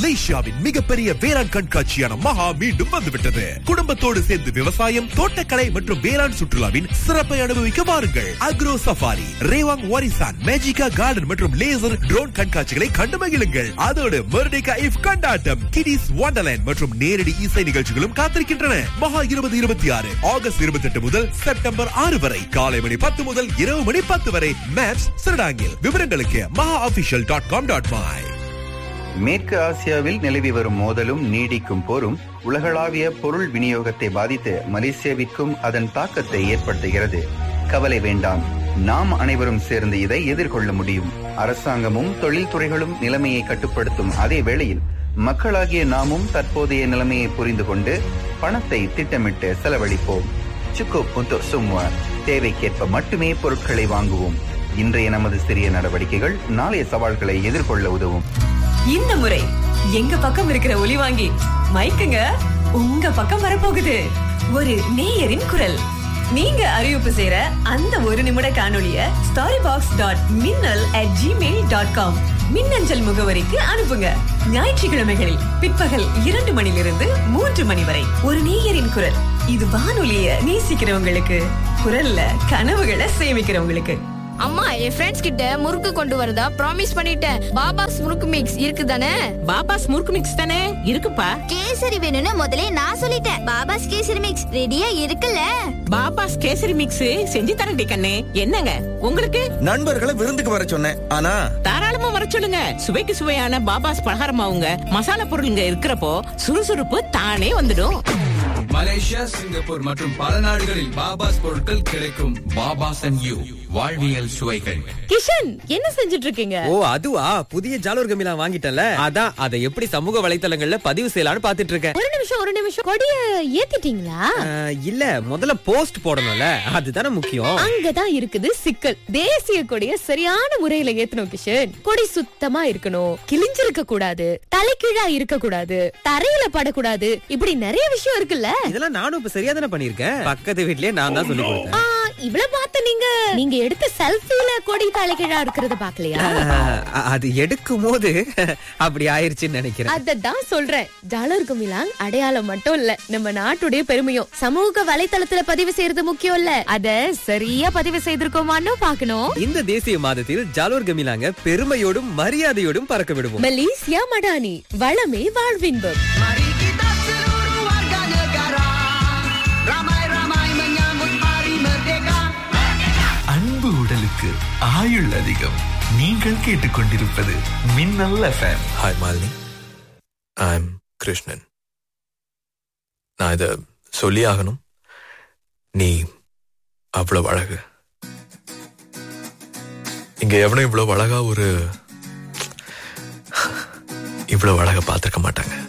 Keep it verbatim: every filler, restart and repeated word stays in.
மலேசியாவின் மிகப்பெரிய வேளாண் கண்காட்சியான மகா மீண்டும் வந்துவிட்டது. குடும்பத்தோடு சேர்ந்து விவசாயம், தோட்டக்கலை மற்றும் வேளாண் சுற்றுலாவின் சிறப்பை அனுபவிக்க வாருங்கள். அக்ரோ சஃபாரி, ரேவாங் வாரிசான், மேஜிகா கார்டன் மற்றும் லேசர் ட்ரோன் கண்காட்சிகளை கண்டு மகிழுங்கள். அதோடு மெர்டிகா இஃப் கொண்டாட்டம், கிடிஸ் வண்டர்லேண்ட் மற்றும் நேரடி இசை நிகழ்ச்சிகளும் காத்திருக்கின்றன. மகா இருபது இருபத்தி ஆறு ஆகஸ்ட் இருபத்தி எட்டு முதல் செப்டம்பர் ஆறு வரை காலை மணி பத்து முதல் இரவு மணி பத்து வரை மேப்ஸ் சிறடாங்கில். விவரங்களுக்கு மகா official dot com dot my. மேற்கு ஆசியாவில் நிலவி வரும் மோதலும் நீடிக்கும் போரும் உலகளாவிய பொருள் விநியோகத்தை பாதித்து மலேசியாவிற்கும் அதன் தாக்கத்தை ஏற்படுத்துகிறது. கவலை வேண்டாம், நாம் அனைவரும் சேர்ந்து இதை எதிர்கொள்ள முடியும். அரசாங்கமும் தொழில்துறைகளும் நிலைமையை கட்டுப்படுத்தும் அதே வேளையில் மக்களாகிய நாமும் தற்போதைய நிலைமையை புரிந்து கொண்டு பணத்தை திட்டமிட்டு செலவழிப்போம். சுக்குப் untuk semua, தேவைக்கேற்ப மட்டுமே பொருட்களை வாங்குவோம். இன்றைய நமது சிறிய நடவடிக்கைகள் நாளைய சவால்களை எதிர்கொள்ள உதவும். இந்த முறை எங்க பக்கம் இருக்கிற ஒலி வாங்கி மைக்குங்க உங்க பக்கம் வரப்போகுது. ஒரு நேயரின் குரல். நீங்க அறிவிப்பு செய்யற அந்த ஒரு நிமிட காணொளிய ஸ்டாரி பாக்ஸ் டாட் மின்னல் அட் ஜிமெயில் டாட் காம் மின்னஞ்சல் முகவரிக்கு அனுப்புங்க. ஞாயிற்றுக்கிழமைகளில் பிற்பகல் இரண்டு மணிலிருந்து மூன்று மணி வரை ஒரு நேயரின் குரல். இது வானொலிய நேசிக்கிறவங்களுக்கு, குரல்ல கனவுகளை சேமிக்கிறவங்களுக்கு. அம்மா, என் ஃப்ரெண்ட்ஸ் கிட்ட முறுக்கு கொண்டு வரதா ப்ராமிஸ் பண்ணிட்டேன். பாபாஸ் முறுக்கு மிக்ஸ் இருக்கு தானே? பாபாஸ் முறுக்கு மிக்ஸ் தானே இருக்குப்பா. கேசரி வேணும்னு முதல்ல நான் சொல்லிட்டேன். பாபாஸ் கேசரி மிக்ஸ் ரெடியா இருக்குல்ல? பாபாஸ் கேசரி மிக்ஸ் செஞ்சு தரேன் கண்ணே. என்னங்க உங்களுக்கு? நண்பர்களை விருந்துக்கு வர சொன்னேன், ஆனா தாராளமா வர சொல்லுங்க. சுவைக்கு சுவையான பாபாஸ் பலகாரமாவுங்க மசாலா பொருளுங்க இருக்கிறப்போ சுறுசுறுப்பு தானே வந்துடும். மலேசியா, சிங்கப்பூர் மற்றும் பல நாடுகளில் பாபாஸ் பொருட்கள் கிடைக்கும். பாபாஸ் அண்ட் யூ, வாழ்வியல் சுவைகள். கிஷன், என்ன செஞ்சுட்டு இருக்கீங்க? ஓ அதுவா, புதிய ஜாலூர் கமிலா வாங்கிட்டல, அதான் அதை எப்படி சமூக வலைத்தளங்கள்ல பதிவு செய்யலாம்னு பாத்துட்டு இருக்கேன். ஒரு நிமிஷம் ஒரு நிமிஷம் கொடிய ஏத்திட்டீங்களா? இல்ல, முதல்ல போஸ்ட் போடணும்ல, அதுதானே முக்கியம். அங்கதான் இருக்குது சிக்கல். தேசிய கொடிய சரியான முறையில ஏத்தணும் கிஷன். கொடி சுத்தமா இருக்கணும், கிழிஞ்சிருக்க கூடாது, தலைகீழா இருக்க கூடாது, தரையில படக்கூடாது, இப்படி நிறைய விஷயம் இருக்குல்ல. இதெல்லாம் நானும் இப்ப சரியா தானே பண்ணிருக்கேன். பக்கத்து வீட்லயே நான் தான் சொல்லி கொடுத்தேன். இவ்வளவு பார்த்து நீங்க நீங்க எடுத்த செல்ஃபில கொடி தலைகீழா இருக்கிறத பாக்கலையா? அது எடுக்கும் போது அப்படி ஆயிருச்சுன்னு நினைக்கிறேன். அததான் சொல்றேன். ஜாலூர் கமிலாங் அடையாளம் மட்டும் இல்ல, நம்ம நாட்டுடைய பெருமையும். சமூக வலைத்தளத்துல பதிவு செய்யறது முக்கியம் இல்ல, அத சரியா பதிவு செய்திருக்கோமான்னு பாக்கணும். இந்த தேசிய மாதத்தில் ஜாலூர் கமிலாங்க பெருமையோடும் மரியாதையோடும் பறக்க விடுவோம். மலேசியா மடானி, வளமே வாழ்வின்பம். அன்பு உடலுக்கு ஆயுள் அதிகம். நீங்கள் கேட்டுக்கொண்டிருப்பது மின்னல் FM. Hi Malini, I am Krishnan. நான் இத சொல்லி ஆகணும். நீ அவ்வளவு அழகு. இங்க எவனும் இவ்வளவு அழகா ஒரு இவ்வளவு அழகா பார்த்திருக்க மாட்டாங்க.